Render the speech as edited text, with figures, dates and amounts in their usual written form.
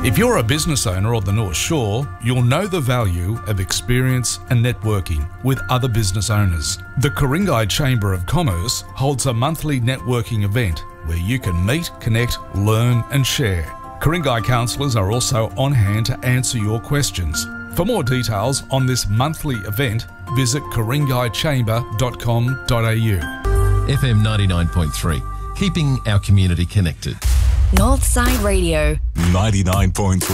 If you're a business owner of the North Shore, you'll know the value of experience and networking with other business owners. The Ku-ring-gai Chamber of Commerce holds a monthly networking event where you can meet, connect, learn and share. Ku-ring-gai counsellors are also on hand to answer your questions. For more details on this monthly event, visit ku-ring-gai-chamber.com.au. FM 99.3, keeping our community connected. Northside Radio 99.3.